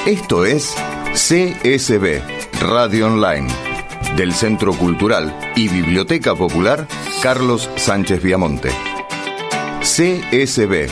Esto es CSB, Radio Online, del Centro Cultural y Biblioteca Popular Carlos Sánchez Viamonte. CSB,